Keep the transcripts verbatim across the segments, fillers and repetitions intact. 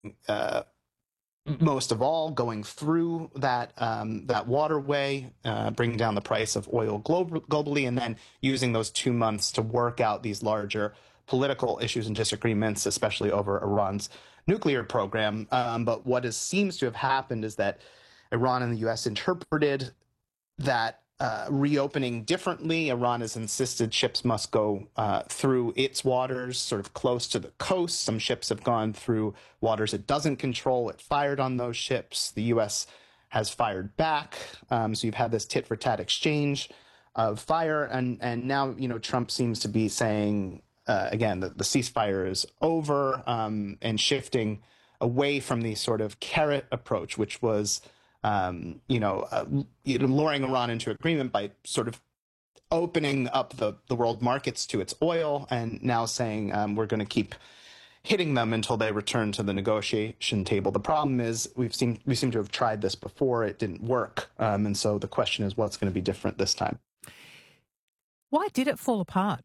uh, most of all, going through that um, that waterway, uh, bringing down the price of oil glob- globally, and then using those two months to work out these larger political issues and disagreements, especially over Iran's nuclear program. Um, but what is, seems to have happened is that Iran and the U S interpreted that uh, reopening differently. Iran has insisted ships must go uh, through its waters, sort of close to the coast. Some ships have gone through waters it doesn't control. It fired on those ships. The U S has fired back. Um, so you've had this tit for tat exchange of fire, and and now you know Trump seems to be saying uh, again that the ceasefire is over, um, and shifting away from the sort of carrot approach, which was um, you know, uh, you know, luring Iran into agreement by sort of opening up the, the world markets to its oil, and now saying um, we're going to keep hitting them until they return to the negotiation table. The problem is we've seen we seem to have tried this before; it didn't work, um, and so the question is what's going to be different this time. Why did it fall apart?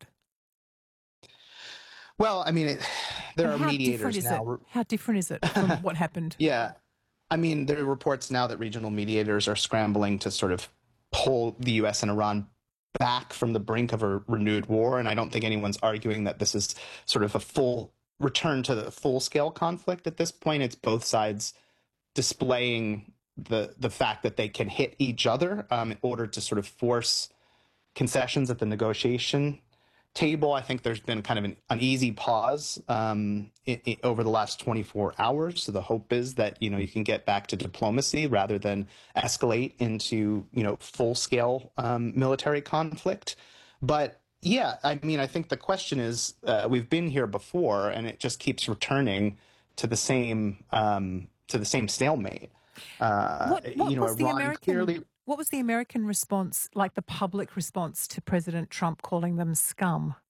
Well, I mean, it, there and are how mediators different is now. It? How different is it from what happened? Yeah. I mean, there are reports now that regional mediators are scrambling to sort of pull the U S and Iran back from the brink of a renewed war. And I don't think anyone's arguing that this is sort of a full return to the full-scale conflict at this point. It's both sides displaying the the fact that they can hit each other um, in order to sort of force concessions at the negotiation table. I think there's been kind of an uneasy pause um, i i over the last twenty-four hours. So the hope is that, you know, you can get back to diplomacy rather than escalate into, you know, full scale um, military conflict. But yeah, I mean, I think the question is uh, we've been here before, and it just keeps returning to the same um, to the same stalemate. Uh, what what you know, was the Iran American clearly. what was the American response, like the public response to President Trump calling them scum?